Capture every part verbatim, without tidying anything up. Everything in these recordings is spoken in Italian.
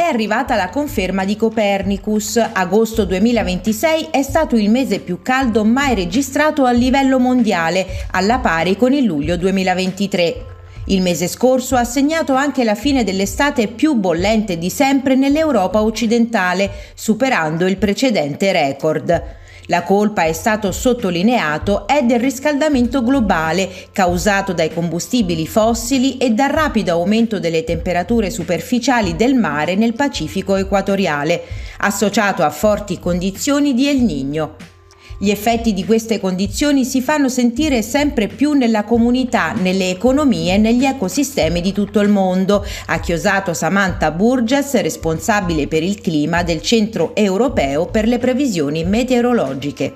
arrivata la conferma di Copernicus. Agosto duemilaventisei è stato il mese più caldo mai registrato a livello mondiale, alla pari con il luglio duemilaventitré. Il mese scorso ha segnato anche la fine dell'estate più bollente di sempre nell'Europa occidentale, superando il precedente record. La colpa, è stato sottolineato, è del riscaldamento globale causato dai combustibili fossili e dal rapido aumento delle temperature superficiali del mare nel Pacifico equatoriale, associato a forti condizioni di El Niño. Gli effetti di queste condizioni si fanno sentire sempre più nella comunità, nelle economie e negli ecosistemi di tutto il mondo, ha chiosato Samantha Burgess, responsabile per il clima del Centro Europeo per le Previsioni Meteorologiche.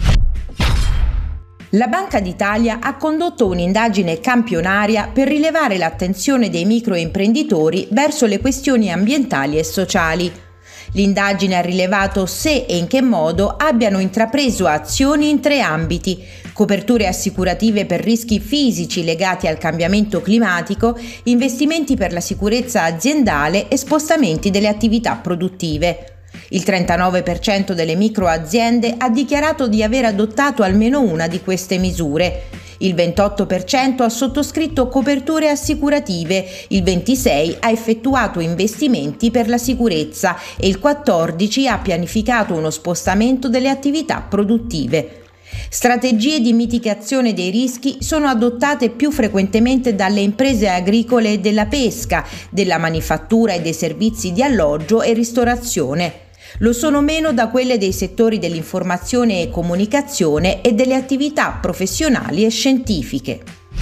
La Banca d'Italia ha condotto un'indagine campionaria per rilevare l'attenzione dei microimprenditori verso le questioni ambientali e sociali. L'indagine ha rilevato se e in che modo abbiano intrapreso azioni in tre ambiti: coperture assicurative per rischi fisici legati al cambiamento climatico, investimenti per la sicurezza aziendale e spostamenti delle attività produttive. Il trentanove per cento delle microaziende ha dichiarato di aver adottato almeno una di queste misure. Il ventotto per cento ha sottoscritto coperture assicurative, il ventisei per cento ha effettuato investimenti per la sicurezza e il quattordici per cento ha pianificato uno spostamento delle attività produttive. Strategie di mitigazione dei rischi sono adottate più frequentemente dalle imprese agricole e della pesca, della manifattura e dei servizi di alloggio e ristorazione. Lo sono meno da quelle dei settori dell'informazione e comunicazione e delle attività professionali e scientifiche.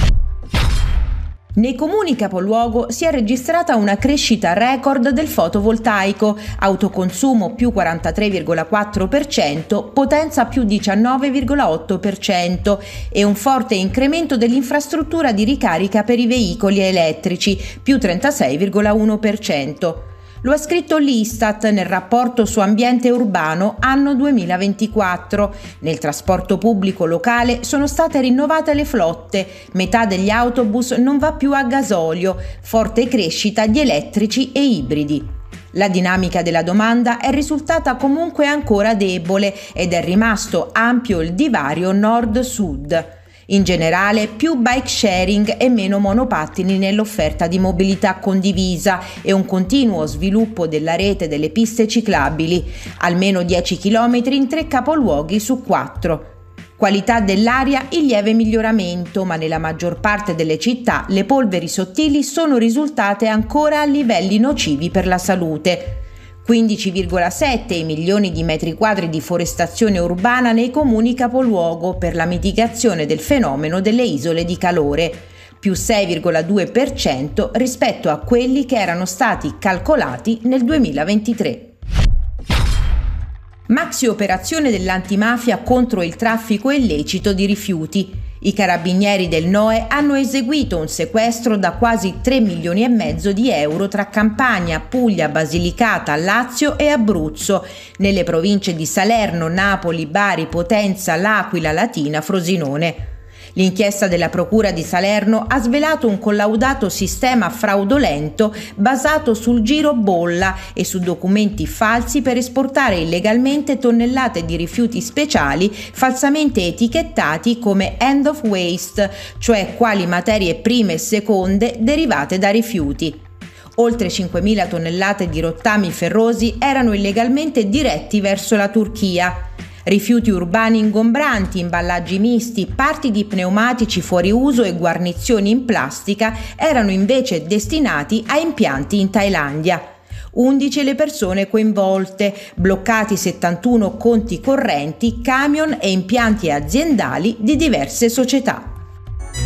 Nei comuni capoluogo si è registrata una crescita record del fotovoltaico, autoconsumo più quarantatré virgola quattro per cento, potenza più diciannove virgola otto per cento e un forte incremento dell'infrastruttura di ricarica per i veicoli elettrici, più trentasei virgola uno per cento. Lo ha scritto l'Istat nel rapporto su ambiente urbano anno duemilaventiquattro. Nel trasporto pubblico locale sono state rinnovate le flotte, metà degli autobus non va più a gasolio, forte crescita di elettrici e ibridi. La dinamica della domanda è risultata comunque ancora debole ed è rimasto ampio il divario nord-sud. In generale, più bike sharing e meno monopattini nell'offerta di mobilità condivisa e un continuo sviluppo della rete delle piste ciclabili, almeno dieci chilometri in tre capoluoghi su quattro. Qualità dell'aria in lieve miglioramento, ma nella maggior parte delle città le polveri sottili sono risultate ancora a livelli nocivi per la salute. quindici virgola sette milioni di metri quadri di forestazione urbana nei comuni capoluogo per la mitigazione del fenomeno delle isole di calore, più sei virgola due per cento rispetto a quelli che erano stati calcolati nel duemilaventitré. Maxi operazione dell'antimafia contro il traffico illecito di rifiuti. I carabinieri del N O E hanno eseguito un sequestro da quasi tre milioni e mezzo di euro tra Campania, Puglia, Basilicata, Lazio e Abruzzo, nelle province di Salerno, Napoli, Bari, Potenza, L'Aquila, Latina, Frosinone. L'inchiesta della Procura di Salerno ha svelato un collaudato sistema fraudolento basato sul giro bolla e su documenti falsi per esportare illegalmente tonnellate di rifiuti speciali falsamente etichettati come end of waste, cioè quali materie prime e seconde derivate da rifiuti. Oltre cinquemila tonnellate di rottami ferrosi erano illegalmente diretti verso la Turchia. Rifiuti urbani ingombranti, imballaggi misti, parti di pneumatici fuori uso e guarnizioni in plastica erano invece destinati a impianti in Thailandia. undici le persone coinvolte, bloccati settantuno conti correnti, camion e impianti aziendali di diverse società.